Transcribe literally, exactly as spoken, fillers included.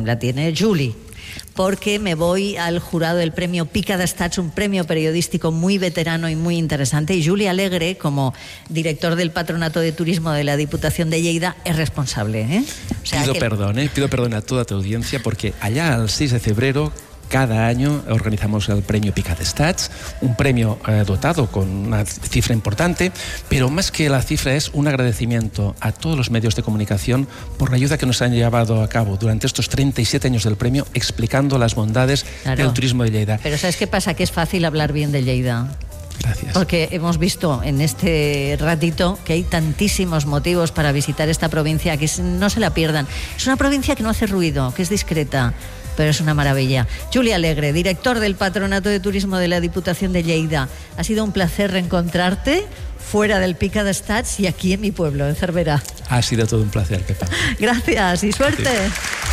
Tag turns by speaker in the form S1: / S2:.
S1: la tiene Juli, porque me voy al jurado del premio Pica d'Estats, un premio periodístico muy veterano y muy interesante, y Juli Alegre, como director del Patronato de Turismo de la Diputación de Lleida, es responsable, ¿eh? O sea
S2: pido
S1: que...
S2: perdón, ¿eh? Pido perdón a toda tu audiencia, porque allá al seis de febrero cada año organizamos el premio Pica d'Estats, un premio eh, dotado con una cifra importante, pero más que la cifra es un agradecimiento a todos los medios de comunicación por la ayuda que nos han llevado a cabo durante estos treinta y siete años del premio, explicando las bondades
S1: Claro.
S2: del turismo de Lleida.
S1: Pero ¿sabes qué pasa? Que es fácil hablar bien de Lleida.
S2: Gracias.
S1: Porque hemos visto en este ratito que hay tantísimos motivos para visitar esta provincia, que no se la pierdan. Es una provincia que no hace ruido, que es discreta, pero es una maravilla. Juli Alegre, director del Patronato de Turismo de la Diputación de Lleida. Ha sido un placer reencontrarte fuera del Pica d'Estats y aquí en mi pueblo, en Cervera.
S2: Ha sido todo un placer, Pepa.
S1: Gracias y suerte.
S2: Sí.